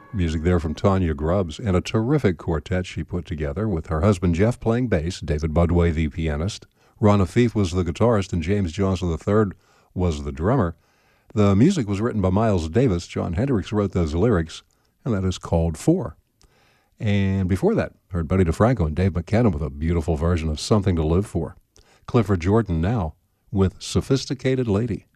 Music there from Tanya Grubbs and a terrific quartet she put together with her husband Jeff playing bass, David Budway the pianist, Ron Afif was the guitarist, and James Johnson III was the drummer. The music was written by Miles Davis. Jon Hendricks wrote those lyrics, and that is called For. And before that, heard Buddy DeFranco and Dave McKenna with a beautiful version of Something to Live For. Clifford Jordan now with Sophisticated Lady.